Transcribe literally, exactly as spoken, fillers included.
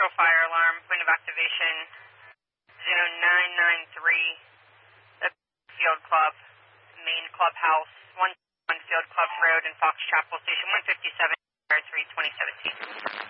Central Fire Alarm, point of activation, zone nine nine three, the Field Club, main clubhouse, one Field Club Road in Fox Chapel, station one fifty-seven, three twenty seventeen.